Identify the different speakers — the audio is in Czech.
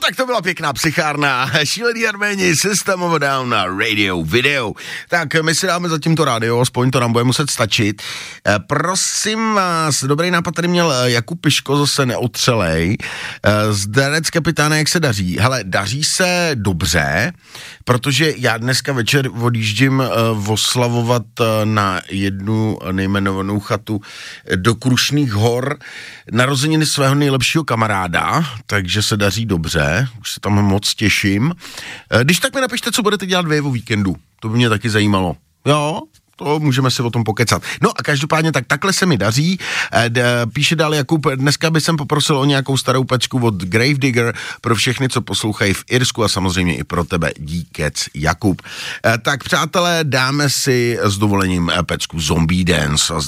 Speaker 1: Tak to byla pěkná psychárna. Šílený Arméni, System of a Down na Radio Video. Tak my si dáme zatím to rádio, aspoň to nám bude muset stačit. Prosím vás, dobrý nápad tady měl Jakub Piško, zase neotřelej. Zdarec kapitáne, jak se daří? Hele, daří se dobře, protože já dneska večer odjíždím oslavovat na jednu nejmenovanou chatu do Krušných hor narozeniny svého nejlepšího kamaráda, takže se daří dobře, už se tam moc těším. Když tak mi napište, co budete dělat vy o víkendu, to by mě taky zajímalo. Jo, to můžeme si o tom pokecat. No a každopádně takhle se mi daří. Píše dál Jakub, dneska bych jsem poprosil o nějakou starou pecku od Gravedigger pro všechny, co poslouchají v Irsku a samozřejmě i pro tebe. Díkec, Jakub. Tak přátelé, dáme si s dovolením pecku Zombie Dance.